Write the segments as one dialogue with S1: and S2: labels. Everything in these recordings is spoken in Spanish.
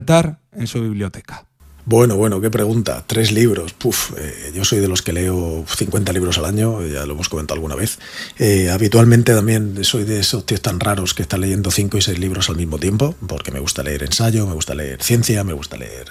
S1: en su biblioteca.
S2: Bueno, qué pregunta. 3 libros. Yo soy de los que leo 50 libros al año, ya lo hemos comentado alguna vez. Habitualmente también soy de esos tíos tan raros que están leyendo 5 y 6 libros al mismo tiempo, porque me gusta leer ensayo, me gusta leer ciencia, me gusta leer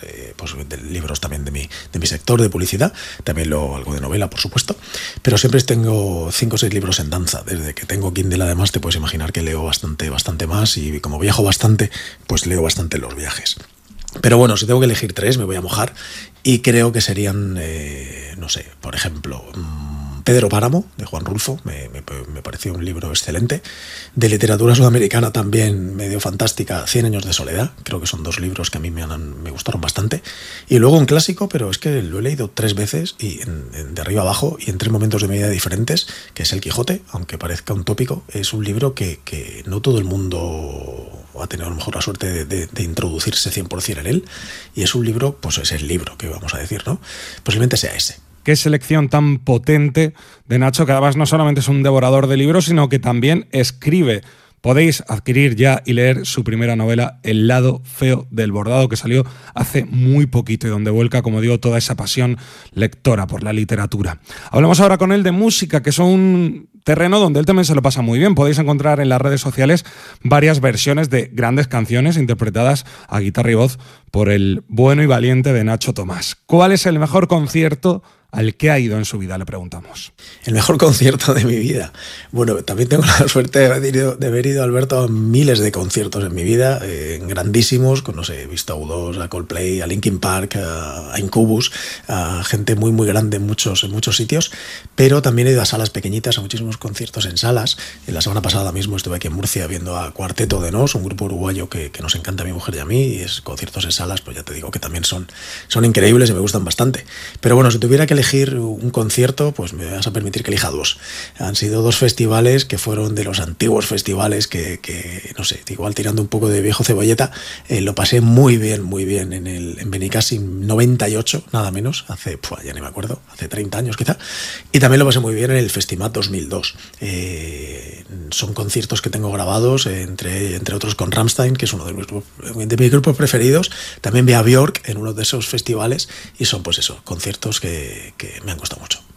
S2: libros también de mi sector, de publicidad. También leo algo de novela, por supuesto. Pero siempre tengo 5 o 6 libros en danza. Desde que tengo Kindle, además, te puedes imaginar que leo bastante más, y como viajo bastante, pues leo bastante en los viajes. Pero bueno, si tengo que elegir 3, me voy a mojar, y creo que serían, no sé, por ejemplo, Pedro Páramo, de Juan Rulfo, me pareció un libro excelente. De literatura sudamericana también, medio fantástica, 100 años de soledad. Creo que son 2 libros que a mí me gustaron bastante. Y luego un clásico, pero es que lo he leído 3 veces, y de arriba abajo, y en 3 momentos de mi vida diferentes, que es El Quijote. Aunque parezca un tópico, es un libro que no todo el mundo ha tenido a lo mejor la suerte de introducirse 100% en él, y es un libro, pues es el libro que vamos a decir, ¿no? Posiblemente sea ese.
S1: Qué selección tan potente de Nacho, que además no solamente es un devorador de libros, sino que también escribe. Podéis adquirir ya y leer su primera novela, El lado feo del bordado, que salió hace muy poquito y donde vuelca, como digo, toda esa pasión lectora por la literatura. Hablamos ahora con él de música, que es un terreno donde él también se lo pasa muy bien. Podéis encontrar en las redes sociales varias versiones de grandes canciones interpretadas a guitarra y voz por el bueno y valiente de Nacho Tomás. ¿Cuál es el mejor concierto al que ha ido en su vida?, le preguntamos.
S2: El mejor concierto de mi vida. Bueno, también tengo la suerte de haber ido, Alberto, a miles de conciertos en mi vida, grandísimos, no sé, he visto a U2, a Coldplay, a Linkin Park, a Incubus, a gente muy grande en muchos sitios, pero también he ido a salas pequeñitas, a muchísimos conciertos en salas. La semana pasada mismo estuve aquí en Murcia viendo a Cuarteto de Nos, un grupo uruguayo que nos encanta a mi mujer y a mí, y es conciertos en salas, pues ya te digo que también son increíbles y me gustan bastante. Pero bueno, si tuviera que elegir un concierto, pues me vas a permitir que elija 2. Han sido 2 festivales que fueron de los antiguos festivales que no sé, igual tirando un poco de viejo cebolleta, lo pasé muy bien en Benicàssim 98, nada menos, ya ni me acuerdo, hace 30 años quizá, y también lo pasé muy bien en el Festimat 2002. Son conciertos que tengo grabados, entre otros con Rammstein, que es uno de mis grupos preferidos. También vi a Björk en uno de esos festivales, y son pues eso, conciertos que me han gustado mucho.